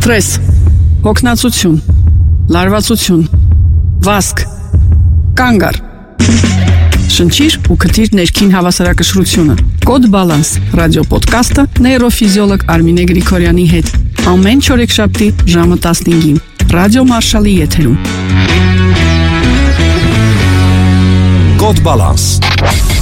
Սթրես, հոգնածություն, լարվածություն, վազք, կանգ առ։ Շնչիր ու քթիր ներքին հավասարակշռությունը։ Կոդ Բալանս ռադիոպոդքասթը նեյրոֆիզիոլոգ Արմինե Գրիգորյանի հետ։ Ամեն չորեքշաբթի ժամը 15-ին։ Ռադիո Մարշալի եթերում։ Կոդ Բալանս։